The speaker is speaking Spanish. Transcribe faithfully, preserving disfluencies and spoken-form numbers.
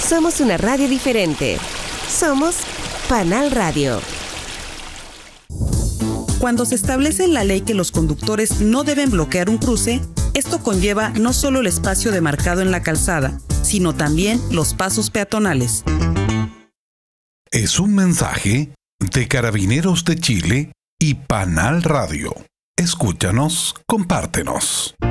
Somos una radio diferente. Somos Panal Radio. Cuando se establece en la ley que los conductores no deben bloquear un cruce, esto conlleva no solo el espacio demarcado en la calzada, sino también los pasos peatonales. Es un mensaje de Carabineros de Chile y Panal Radio. Escúchanos, compártenos.